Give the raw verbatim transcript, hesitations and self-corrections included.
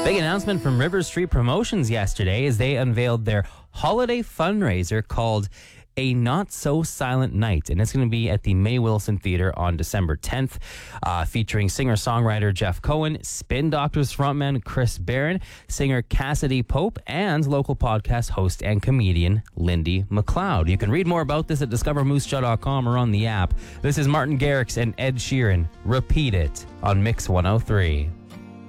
Big announcement from River Street Promotions yesterday as they unveiled their holiday fundraiser called A Not So Silent Night, and it's going to be at the May Wilson Theatre on December tenth, uh, featuring singer-songwriter Jeff Cohen, Spin Doctors frontman Chris Barron, singer Cassidy Pope, and local podcast host and comedian Lindy McLeod. You can read more about this at discover moose jaw dot com or on the app. This is Martin Garrix and Ed Sheeran. Repeat It on Mix one oh three.